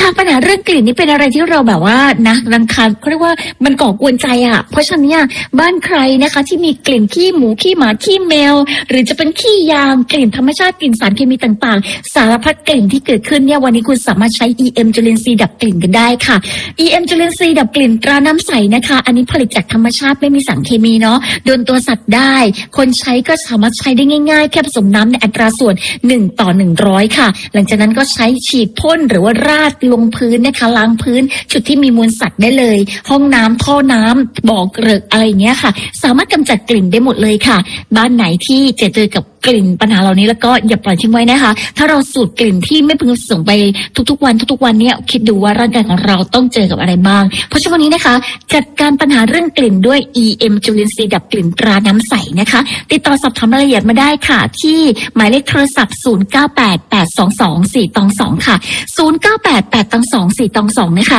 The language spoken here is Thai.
ปัญหาเรื่องกลิ่นนี่เป็นอะไรที่เราแบบว่านะรังคาญเขาเรียกว่ามันก่อกวนใจเพราะฉะนั้นเนี่ยบ้านใครนะคะที่มีกลิ่นขี้หมูขี้หมาขี้แมวหรือจะเป็นขี้ยางกลิ่นธรรมชาติกลิ่นสารเคมีต่างๆสารพัดกลิ่นที่เกิดขึ้นเนี่ยวันนี้คุณสามารถใช้ EM จุลินทรีย์ดับกลิ่นกันได้ค่ะ EM จุลินทรีย์ดับกลิ่นตราน้ำใสนะคะอันนี้ผลิตจากธรรมชาติไม่มีสารเคมีเนาะโดนตัวสัตว์ได้คนใช้ก็สามารถใช้ได้ง่ายๆแค่ผสมน้ำในอัตราส่วน1:100ค่ะหลังจากนั้นก็ใช้ฉีดพ่นหรือว่าราดลงพื้นนะคะล้างพื้นจุดที่มีมูลสัตว์ได้เลยห้องน้ำท่อน้ำบ่อเกลอะอะไรเงี้ยค่ะสามารถกำจัดกลิ่นได้หมดเลยค่ะบ้านไหนที่เจอกับกลิ่นปัญหาเหล่านี้แล้วก็อย่าปล่อยทิ้งไว้นะคะถ้าเราสูดกลิ่นที่ไม่พึงประสงค์ไปทุกๆวันเนี่ยคิดดูว่าร่างกายของเราต้องเจอกับอะไรบ้างเพราะฉะนั้นวันนี้นะคะจัดการปัญหาเรื่องกลิ่นด้วย EM จุลินทรีย์ดับกลิ่นตราน้ำใสนะคะติดต่อสอบถามรายละเอียดมาได้ค่ะที่หมายเลขโทรศัพท์0988222422ค่ะ0988222422นะคะ